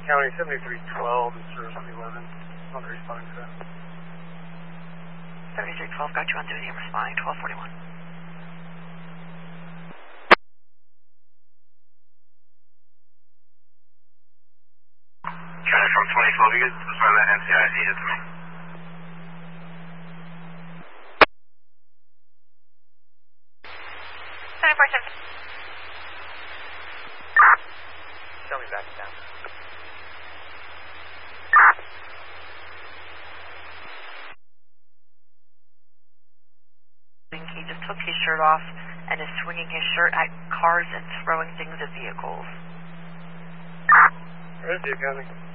County 7312 is service 11. On the responding to that. 7312, got you on duty and responding, 1241. County from 2012, you could respond that NCIC hit to me. Tell me back down. He just took his shirt off and is swinging his shirt at cars and throwing things at vehicles. Where's the accounting?